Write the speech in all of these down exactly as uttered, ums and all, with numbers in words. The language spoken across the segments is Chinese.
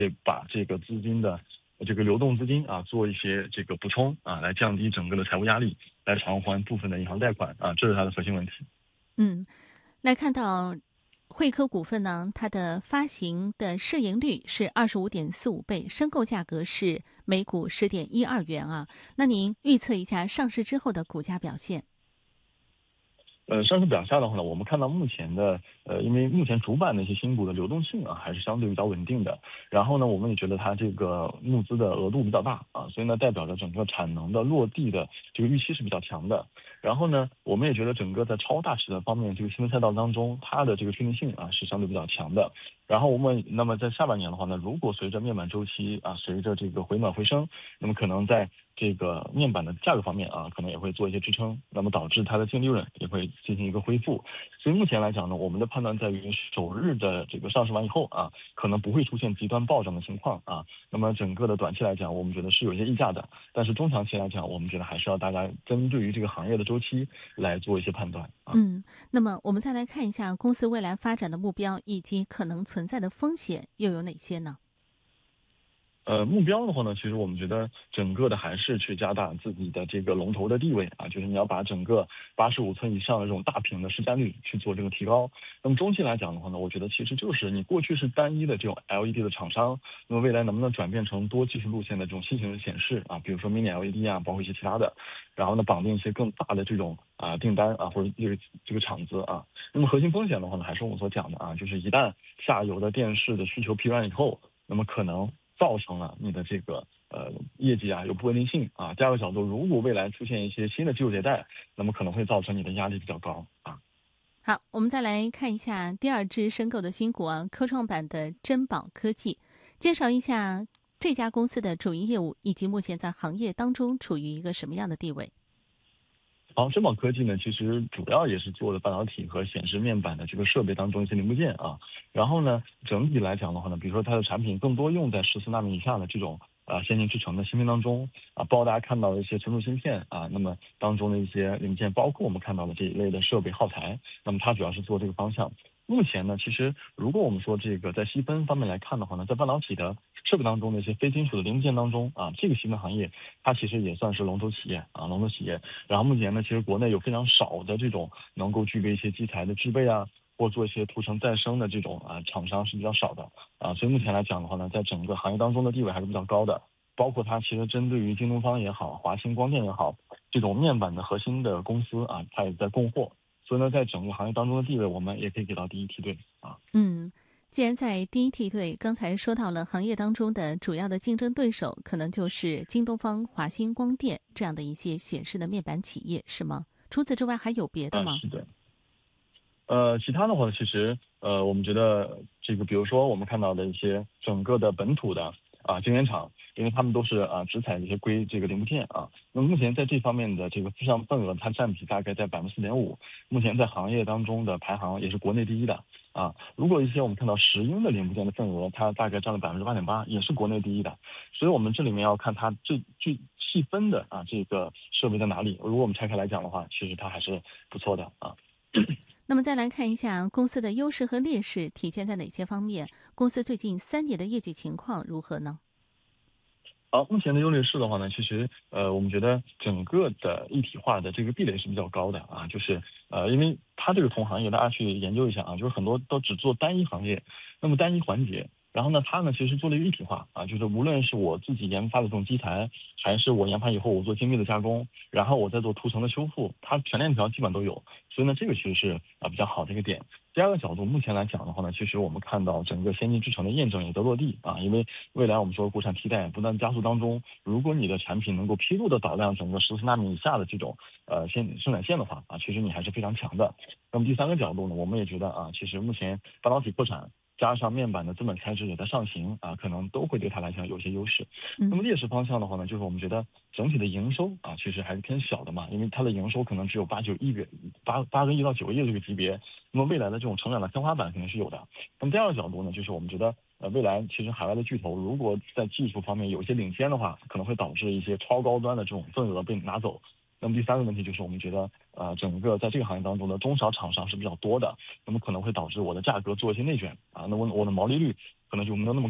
把这个资金的这个流动资金啊做一些这个补充啊，来降低整个的财务压力，来偿还部分的银行贷款啊，这是它的核心问题。 嗯，来看到汇科股份呢，它的发行的市盈率是二十五点四五倍，申购价格是每股十点一二元啊。那您预测一下上市之后的股价表现？ 呃，上市表现的话呢，我们看到目前的呃，因为目前主板的一些新股的流动性啊，还是相对比较稳定的。然后呢，我们也觉得它这个募资的额度比较大啊，所以呢，代表着整个产能的落地的这个预期是比较强的。然后呢，我们也觉得整个在超大尺的方面，这个新闻赛道当中，它的这个确定性啊是相对比较强的。然后我们那么在下半年的话呢，如果随着面板周期啊，随着这个回暖回升，那么可能在这个面板的价格方面啊，可能也会做一些支撑，那么导致它的净利润也会进行一个恢复。所以目前来讲呢，我们的判断在于首日的这个上市完以后啊，可能不会出现极端暴涨的情况啊。那么整个的短期来讲，我们觉得是有一些溢价的，但是中长期来讲，我们觉得还是要大家针对于这个行业的周期来做一些判断啊。 嗯，那么我们再来看一下公司未来发展的目标以及可能存在的风险又有哪些呢？ 呃，目标的话呢，其实我们觉得整个的还是去加大自己的这个龙头的地位啊，就是你要把整个八十五寸以上的这种大屏的市占率去做这个提高。那么中期来讲的话呢，我觉得其实就是你过去是单一的这种 L E D 的厂商，那么未来能不能转变成多技术路线的这种新型的显示啊，比如说 Mini L E D 啊，包括一些其他的，然后呢绑定一些更大的这种啊订单啊或者这个这个厂子啊。那么核心风险的话呢，还是我们所讲的啊，就是一旦下游的电视的需求疲软以后，那么可能造成了你的这个呃业绩啊有不稳定性啊。第二个角度，如果未来出现一些新的技术迭代，那么可能会造成你的压力比较高啊。 好，我们再来看一下第二只申购的新股啊，科创板的珍宝科技，介绍一下这家公司的主营业务以及目前在行业当中处于一个什么样的地位。 好，珍宝科技呢，其实主要也是做的半导体和显示面板的这个设备当中一些零部件啊。然后呢，整体来讲的话呢，比如说它的产品更多用在十四纳米以下的这种啊先进制程的芯片当中啊，包括大家看到的一些存储芯片啊，那么当中的一些零件，包括我们看到的这一类的设备耗材，那么它主要是做这个方向。目前呢，其实如果我们说这个在细分方面来看的话呢，在半导体的设备当中的一些非金属的零部件当中啊，这个细分行业它其实也算是龙头企业啊，龙头企业。然后目前呢，其实国内有非常少的这种能够具备一些基材的制备啊，或做一些涂层再生的这种啊厂商是比较少的啊，所以目前来讲的话呢，在整个行业当中的地位还是比较高的。包括它其实针对于京东方也好，华星光电也好，这种面板的核心的公司啊，它也在供货。所以呢，在整个行业当中的地位，我们也可以给到第一梯队啊。 嗯，既然在第一梯队，刚才说到了行业当中的主要的竞争对手，可能就是京东方、华星光电这样的一些显示的面板企业，是吗？除此之外还有别的啊， 吗？ 是的。呃，其他的话，其实呃，我们觉得这个，比如说我们看到的一些整个的本土的啊晶圆厂，因为他们都是啊只采一些硅这个零部件啊。那么目前在这方面的这个市场份额，它占比大概在百分之四点五，目前在行业当中的排行也是国内第一的啊。如果一些我们看到石英的零部件的份额，它大概占了百分之八点八，也是国内第一的。所以我们这里面要看它最最细分的啊这个设备在哪里。如果我们拆开来讲的话，其实它还是不错的啊。 那么再来看一下公司的优势和劣势体现在哪些方面？公司最近三年的业绩情况如何呢？ 好，目前的优劣势的话呢，其实呃，我们觉得整个的一体化的这个壁垒是比较高的啊，就是呃，因为它这个同行业大家去研究一下啊，就是很多都只做单一行业，那么单一环节，然后呢，它呢其实做了一个一体化啊，就是无论是我自己研发的这种基材，还是我研发以后我做精密的加工，然后我再做涂层的修复，它全链条基本都有，所以呢，这个其实是啊比较好的一个点。第二个角度，目前来讲的话呢，其实我们看到整个先进制程的验证也在落地啊，因为未来我们说国产替代不断加速当中，如果你的产品能够披露的导量整个十四纳米以下的这种呃先生产线的话啊，其实你还是非常强的。那么第三个角度呢，我们也觉得啊，其实目前半导体扩产加上面板的资本开支也在上行啊，可能都会对它来讲有些优势。那么嗯。 劣势方向的话呢，就是我们觉得整体的营收啊，其实还是偏小的嘛，因为它的营收可能只有八九亿元，八八个亿到九个亿这个级别。那么未来的这种成长的天花板肯定是有的。那么第二个角度呢，就是我们觉得呃未来其实海外的巨头如果在技术方面有一些领先的话，可能会导致一些超高端的这种份额被拿走。那么第三个问题就是我们觉得呃整个在这个行业当中的中小厂商是比较多的，那么可能会导致我的价格做一些内卷啊，那我我的毛利率可能就没有那么高。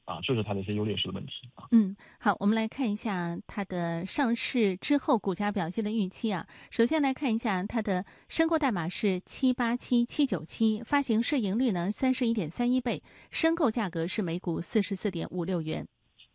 啊，这是它的一些优劣势的问题啊。 嗯，好，我们来看一下它的上市之后股价表现的预期啊。首先来看一下它的申购代码是七八七七九七，发行市盈率呢三十一点三一倍，申购价格是每股四十四点五六元。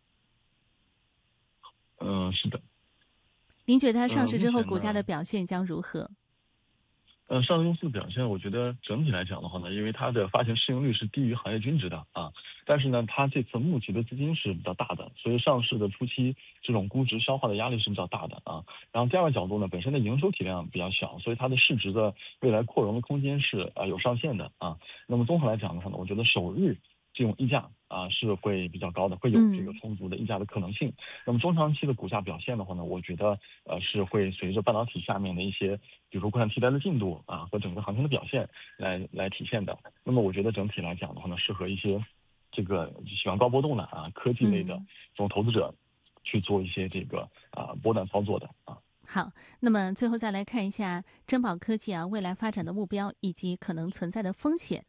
嗯、呃，是的。 您觉得它上市之后呃、 股价的表现将如何？ 呃，上市公司的表现，我觉得整体来讲的话呢，因为它的发行市盈率是低于行业均值的啊，但是呢，它这次募集的资金是比较大的，所以上市的初期这种估值消化的压力是比较大的啊。然后第二个角度呢，本身的营收体量比较小，所以它的市值的未来扩容的空间是呃有上限的啊。那么综合来讲的话呢，我觉得首日这种溢价啊是会比较高的，会有这个充足的溢价的可能性。嗯、那么中长期的股价表现的话呢，我觉得呃是会随着半导体下面的一些，比如说国产替代的进度啊和整个行情的表现来来体现的。那么我觉得整体来讲的话呢，适合一些这个喜欢高波动的啊科技类的这种投资者去做一些这个啊波段操作的啊。 好，那么最后再来看一下珍宝科技啊未来发展的目标以及可能存在的风险。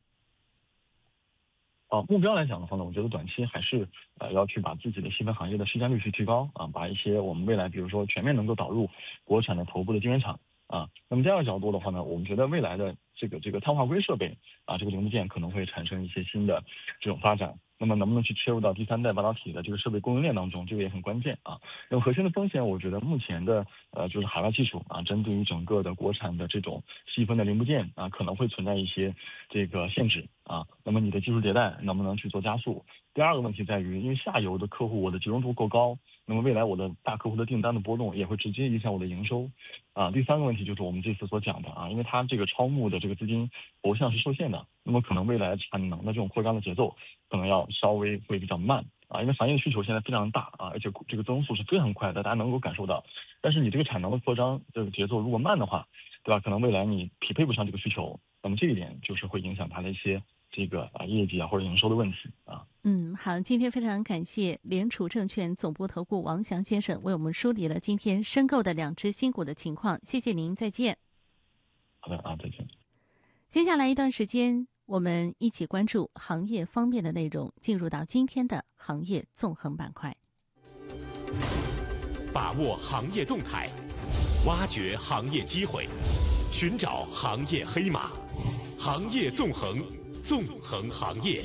啊，目标来讲的话呢，我觉得短期还是呃要去把自己的细分行业的市占率去提高啊，把一些我们未来比如说全面能够导入国产的头部的晶圆厂啊。那么第二个角度的话呢，我们觉得未来的这个这个碳化硅设备啊，这个零部件可能会产生一些新的这种发展。那么能不能去切入到第三代半导体的这个设备供应链当中，这个也很关键啊。那么核心的风险，我觉得目前的呃就是海外技术啊，针对于整个的国产的这种细分的零部件啊，可能会存在一些这个限制啊。那么你的技术迭代能不能去做加速？第二个问题在于，因为下游的客户我的集中度够高，那么未来我的大客户的订单的波动也会直接影响我的营收啊。第三个问题就是我们这次所讲的啊，因为它这个超募的这个资金投向是受限的，那么可能未来产能的这种扩张的节奏可能要稍微会比较慢啊，因为行业的需求现在非常大啊，而且这个增速是非常快的，大家能够感受到。但是你这个产能的扩张这个节奏如果慢的话，对吧？可能未来你匹配不上这个需求，那么这一点就是会影响它的一些这个啊业绩啊或者营收的问题啊。 嗯，好，今天非常感谢联储证券总部投顾王翔先生为我们梳理了今天申购的两只新股的情况，谢谢您，再见。 好的啊，再见。 接下来一段时间，我们一起关注行业方面的内容，进入到今天的行业纵横板块， 把握行业动态，挖掘行业机会，寻找行业黑马，行业纵横，纵横行业。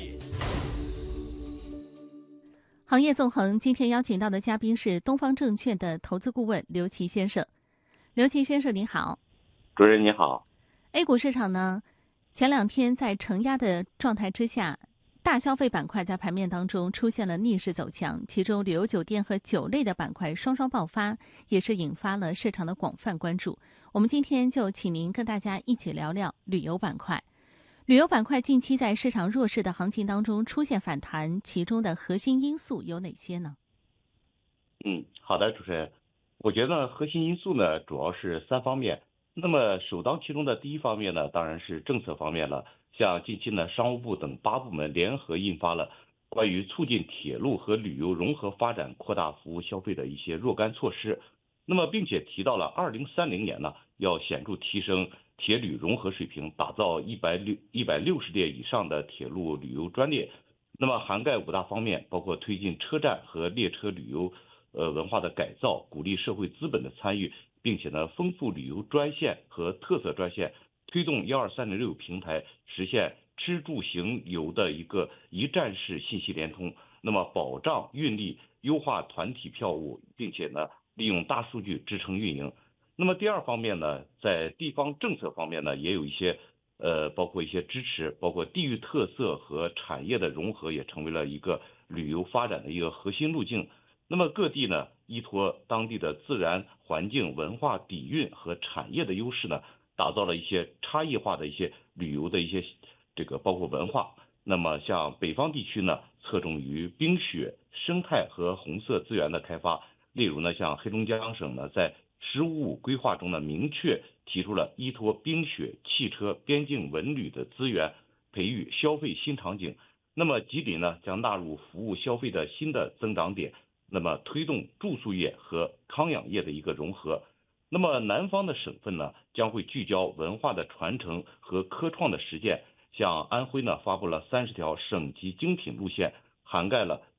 行业纵横，今天邀请到的嘉宾是东方证券的投资顾问刘琦先生。刘琦先生，你好。 主持人你好。 A 股市场呢，前两天在承压的状态之下，大消费板块在盘面当中出现了逆势走强，其中旅游酒店和酒类的板块双双爆发，也是引发了市场的广泛关注。我们今天就请您跟大家一起聊聊旅游板块。旅游板块近期在市场弱势的行情当中出现反弹，其中的核心因素有哪些呢？ 嗯，好的，主持人，我觉得核心因素呢主要是三方面。那么首当其冲的第一方面呢，当然是政策方面了。像近期呢，商务部等八部门联合印发了关于促进铁路和旅游融合发展、扩大服务消费的一些若干措施。那么，并且提到了二零三零年呢，要显著提升铁旅融合水平，打造一百六一百六十列以上的铁路旅游专列。那么涵盖五大方面，包括推进车站和列车旅游呃文化的改造，鼓励社会资本的参与，并且呢，丰富旅游专线和特色专线，推动幺二三零六平台实现吃住行游的一个一站式信息联通。那么保障运力，优化团体票务，并且呢，利用大数据支撑运营。那么第二方面呢，在地方政策方面呢，也有一些呃，包括一些支持，包括地域特色和产业的融合，也成为了一个旅游发展的一个核心路径。那么各地呢，依托当地的自然环境、文化底蕴和产业的优势呢，打造了一些差异化的一些旅游的一些这个包括文化。那么像北方地区呢，侧重于冰雪、生态和红色资源的开发。例如呢，像黑龙江省呢，在“十五五”规划中呢，明确提出了依托冰雪、汽车、边境文旅的资源，培育消费新场景。那么吉林呢，将纳入服务消费的新的增长点，那么推动住宿业和康养业的一个融合。那么南方的省份呢，将会聚焦文化的传承和科创的实践。像安徽呢，发布了三十条省级精品路线，涵盖了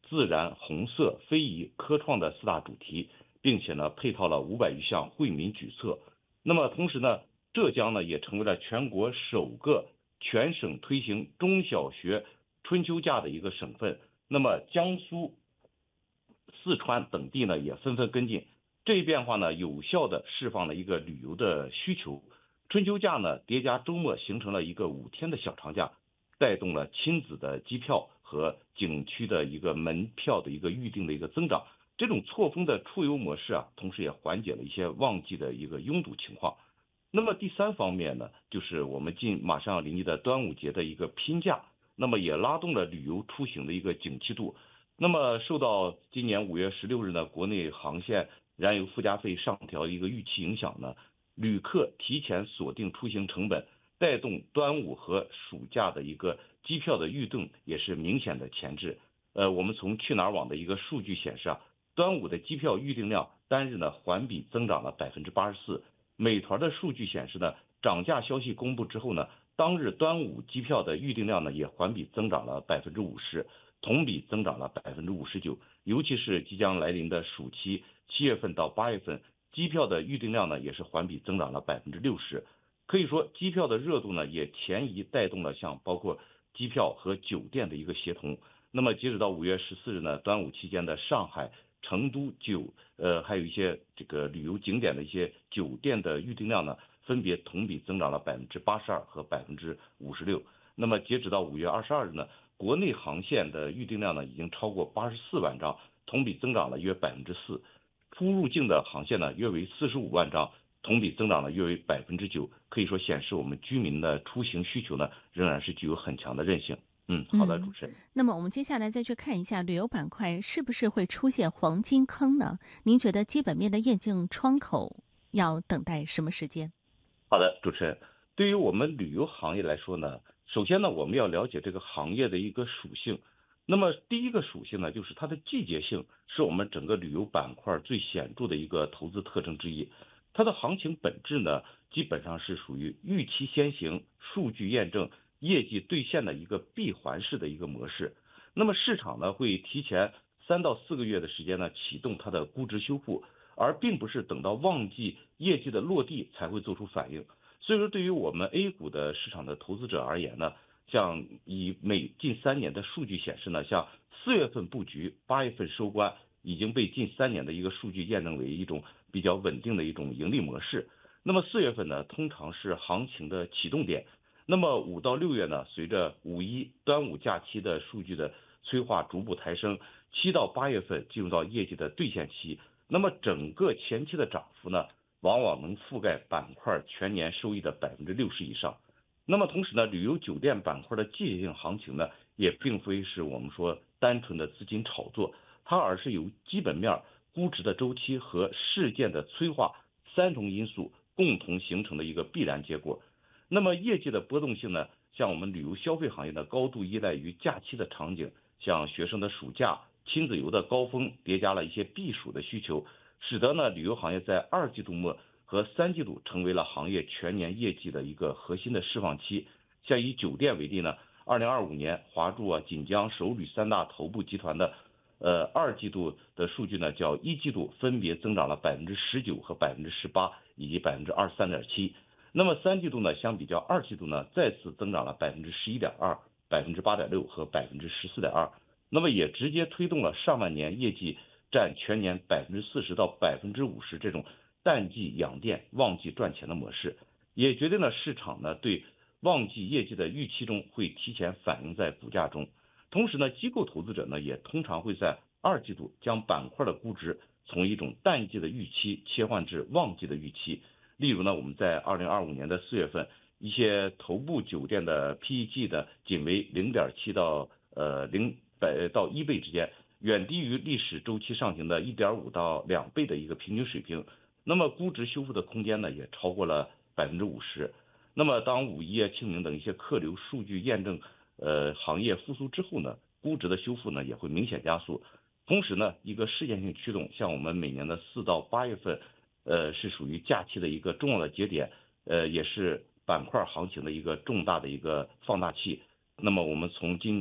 自然、红色、非遗、科创的四大主题，并且呢配套了五百余项惠民举措。那么同时呢，浙江呢也成为了全国首个全省推行中小学春秋假的一个省份。那么江苏、四川等地呢也纷纷跟进，这一变化呢有效的释放了一个旅游的需求。春秋假呢叠加周末，形成了一个五天的小长假，带动了亲子的机票和景区的一个门票的一个预定的一个增长。这种错峰的出游模式啊，同时也缓解了一些旺季的一个拥堵情况。那么第三方面呢，就是我们近马上要临近的端午节的一个拼假，那么也拉动了旅游出行的一个景气度。那么受到今年五月十六日呢，国内航线燃油附加费上调一个预期影响呢，旅客提前锁定出行成本，带动端午和暑假的一个机票的预订也是明显的前置。呃，我们从去哪儿网的一个数据显示啊，端午的机票预订量单日呢环比增长了百分之八十四。美团的数据显示呢，涨价消息公布之后呢，当日端午机票的预订量呢也环比增长了百分之五十，同比增长了百分之五十九。尤其是即将来临的暑期，七月份到八月份，机票的预订量呢也是环比增长了百分之六十。可以说，机票的热度呢也前移带动了像包括机票和酒店的一个协同。那么截止到五月十四日呢，端午期间的上海、成都酒呃还有一些这个旅游景点的一些酒店的预订量呢，分别同比增长了百分之八十二和百分之五十六。那么截止到五月二十二日呢，国内航线的预订量呢已经超过八十四万张，同比增长了约百分之四。出入境的航线呢约为四十五万张，同比增长了约为百分之九。可以说显示我们居民的出行需求呢仍然是具有很强的韧性。嗯，好的，主持人。 嗯、那么我们接下来再去看一下旅游板块是不是会出现黄金坑呢？您觉得基本面的验证窗口要等待什么时间？ 好的，主持人。对于我们旅游行业来说呢，首先呢，我们要了解这个行业的一个属性。那么第一个属性呢，就是它的季节性是我们整个旅游板块最显著的一个投资特征之一。它的行情本质呢，基本上是属于预期先行、数据验证、业绩兑现的一个闭环式的一个模式。那么市场呢会提前三到四个月的时间呢启动它的估值修复，而并不是等到旺季业绩的落地才会做出反应。所以说，对于我们 A 股的市场的投资者而言呢，像以每近三年的数据显示呢，像四月份布局、八月份收官，已经被近三年的一个数据验证为一种比较稳定的一种盈利模式。那么四月份呢，通常是行情的启动点。那么五到六月呢，随着五一、端午假期的数据的催化逐步抬升，七到八月份进入到业绩的兑现期。那么整个前期的涨幅呢，往往能覆盖板块全年收益的百分之六十以上。那么同时呢，旅游酒店板块的季节性行情呢，也并非是我们说单纯的资金炒作，它而是由基本面、估值的周期和事件的催化三重因素共同形成的一个必然结果。那么业绩的波动性呢，像我们旅游消费行业呢，高度依赖于假期的场景，像学生的暑假、亲子游的高峰，叠加了一些避暑的需求，使得呢旅游行业在二季度末和三季度成为了行业全年业绩的一个核心的释放期。像以酒店为例呢，二零二五年华住啊、锦江、首旅三大头部集团的呃二季度的数据呢，较一季度分别增长了百分之十九和百分之十八以及百分之二十三点七。那么三季度呢，相比较二季度呢，再次增长了百分之十一点二、百分之八点六和百分之十四点二。那么也直接推动了上半年业绩占全年百分之四十到百分之五十这种淡季养店、旺季赚钱的模式，也决定了市场呢对旺季业绩的预期中会提前反映在股价中。同时呢，机构投资者呢也通常会在二季度将板块的估值从一种淡季的预期切换至旺季的预期。例如呢，我们在二零二五年的四月份，一些头部酒店的 P E G 的仅为零点七到呃零百到一倍之间，远低于历史周期上行的一点五到两倍的一个平均水平。那么估值修复的空间呢，也超过了百分之五十。那么当五一、清明等一些客流数据验证，呃行业复苏之后呢，估值的修复呢也会明显加速。同时呢，一个事件性驱动，像我们每年的四到八月份。呃，是属于假期的一个重要的节点，呃，也是板块行情的一个重大的一个放大器。那么我们从今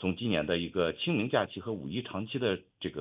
从今年的一个清明假期和五一长期的这个